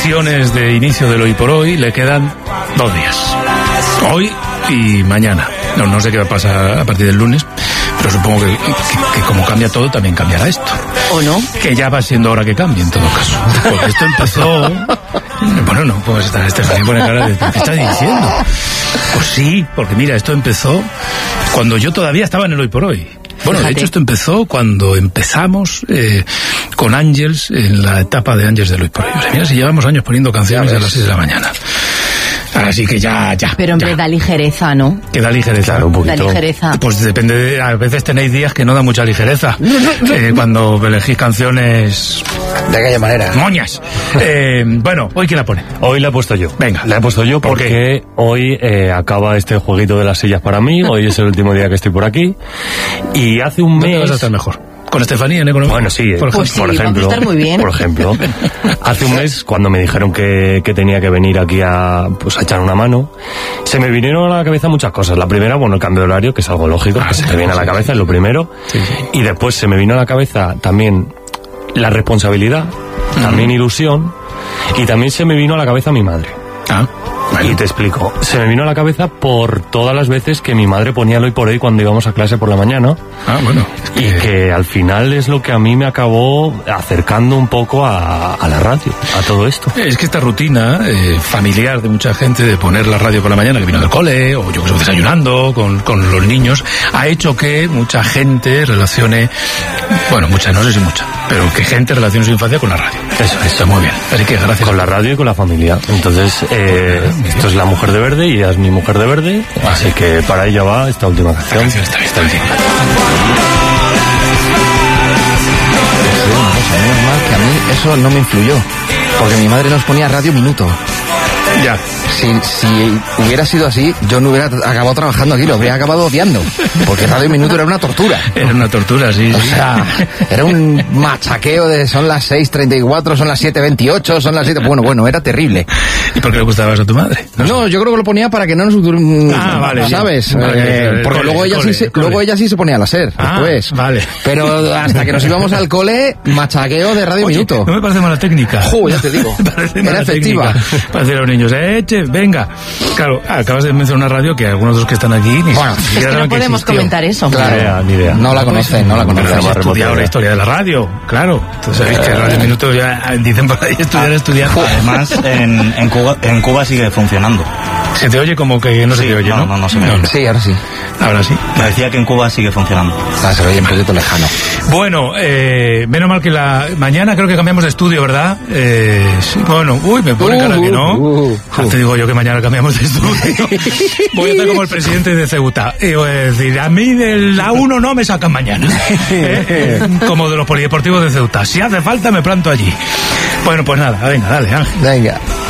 De inicio del Hoy por Hoy le quedan 2 días, hoy y mañana. No sé qué va a pasar a partir del lunes, pero supongo que como cambia todo, también cambiará esto. ¿O no? Que ya va siendo hora que cambie, en todo caso. Porque esto empezó... Bueno, no puedes estar, Estefanía pone cara de... ¿Qué estás diciendo? Pues sí, porque mira, esto empezó cuando yo todavía estaba en el Hoy por Hoy. Bueno, fíjate. De hecho esto empezó cuando empezamos con Ángels, en la etapa de Ángels del Hoy por Hoy. O sea, mira, si llevamos años poniendo canciones a las 6 de la mañana. Así que ya. Pero hombre, da ligereza, ¿no? Que da ligereza. Claro, un poquito. Da ligereza. Pues depende, a veces tenéis días que no da mucha ligereza. Cuando elegís canciones... De aquella manera. Moñas. Bueno, ¿hoy quién la pone? Hoy la he puesto yo. Venga. La he puesto yo porque hoy acaba este jueguito de las sillas para mí. Hoy es el último día que estoy por aquí. Y hace un mes... ¿Dónde vas a estar mejor? ¿Con Estefanía en economía? Bueno, sí, por ejemplo. Va a estar muy bien. Por ejemplo, hace un mes, cuando me dijeron que tenía que venir aquí a echar una mano, se me vinieron a la cabeza muchas cosas. La primera, bueno, el cambio de horario, que es algo lógico, que se te viene a la cabeza, es lo primero. Sí. Y después se me vino a la cabeza también la responsabilidad, también ilusión, y también se me vino a la cabeza mi madre. Bueno. Y te explico. Se me vino a la cabeza por todas las veces que mi madre ponía el Hoy por Hoy cuando íbamos a clase por la mañana. Bueno. Y que al final es lo que a mí me acabó acercando un poco a la radio, a todo esto. Es que esta rutina familiar de mucha gente de poner la radio por la mañana, que vino del cole, o yo que estoy desayunando con los niños, ha hecho que mucha gente relacione, bueno, mucha, no sé si mucha, pero que gente relacione su infancia con la radio. Eso está muy bien. Así que gracias. Con la radio y con la familia. Entonces, esto es La Mujer de Verde y ella es mi mujer de verde, así que para ella va esta última canción. Está bien. Menos mal que a mí eso no me influyó, porque mi madre nos ponía Radio Minuto. Ya. Si hubiera sido así, yo no hubiera acabado trabajando aquí, lo habría acabado odiando, porque Radio Minuto era una tortura. Era una tortura, sí. O sea, era un machaqueo de son las 6:34, son las 7:28, son las 7... Bueno, era terrible. ¿Y por qué le gustaba eso a tu madre? No, yo creo que lo ponía para que no nos... vale. ¿Sabes? Porque luego ella sí se ponía a la SER, después. Vale. Pero hasta que nos íbamos al cole, machaqueo de Radio Minuto. No me parece mala técnica. Ya te digo. Era efectiva. Para decir a los niños, venga. Claro, acabas de mencionar una radio que algunos de los que están aquí ni es que no podemos comentar eso. Claro, ni idea. No la conocen. Pero estudiado la historia de la radio, claro. Entonces sabéis que Radio Minuto ya dicen por ahí estudiar. Además, en Cuba sigue funcionando. Se te oye como que no se te oye, ¿no? No se me oye. Sí, ahora sí. Ahora sí. Me decía que en Cuba sigue funcionando. Se oye un poquito lejano. Bueno, menos mal que mañana creo que cambiamos de estudio, ¿verdad? Sí, bueno, me pone cara que no. Te digo yo que mañana cambiamos de estudio. Voy a estar como el presidente de Ceuta. Voy a decir, a mí del A1 no me sacan mañana. Como de los polideportivos de Ceuta. Si hace falta me planto allí. Bueno, pues nada, venga, dale, Ángel. Venga.